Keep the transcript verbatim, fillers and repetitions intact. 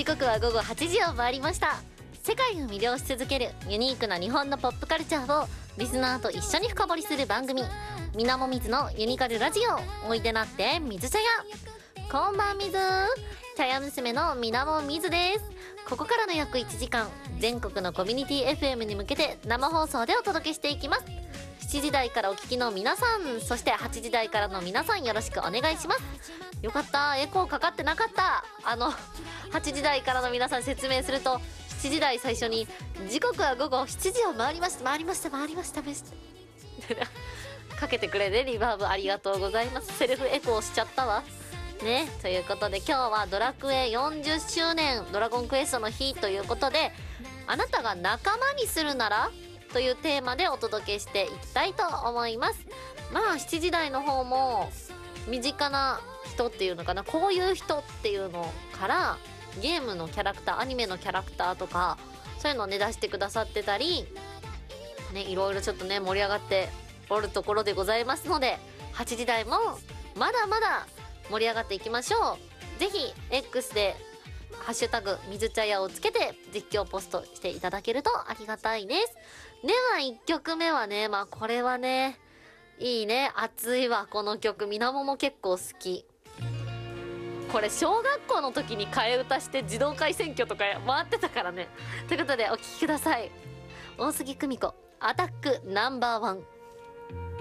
時刻は午後はちじを回りました。世界を魅了し続けるユニークな日本のポップカルチャーをリスナーと一緒に深掘りする番組、みなもみずのユニカルラジオ。おいでなってみず茶屋。こんばんみず、茶屋娘のみなもみずです。ここからの約いちじかん、全国のコミュニティ エフエム に向けて生放送でお届けしていきます。しちじ台からお聞きの皆さん、そしてはちじ台からの皆さん、よろしくお願いします。よかった、エコーかかってなかった。あのはちじ台からの皆さん説明すると、しちじ台最初に時刻は午後しちじを回りました回りました回りました回りましたかけてくれてリバーブありがとうございます。セルフエコーしちゃったわね。ということで今日はドラクエよんじゅっしゅうねんドラゴンクエストの日ということで、あなたが仲間にするならというテーマでお届けしていきたいと思います。まあしちじ台の方も身近な人っていうのかな、こういう人っていうのからゲームのキャラクター、アニメのキャラクターとかそういうのをね出してくださってたりね、いろいろちょっとね盛り上がっておるところでございますので、はちじ台もまだまだ盛り上がっていきましょう。ぜひ X でハッシュタグ水茶屋をつけて実況ポストしていただけるとありがたいです。ではいっきょくめはね、まあこれはねいいね、熱いわこの曲。みなもも結構好き。これ小学校の時に替え歌して児童会選挙とか回ってたからね。ということでお聴きください。大杉久美子、アタックナンバーワン。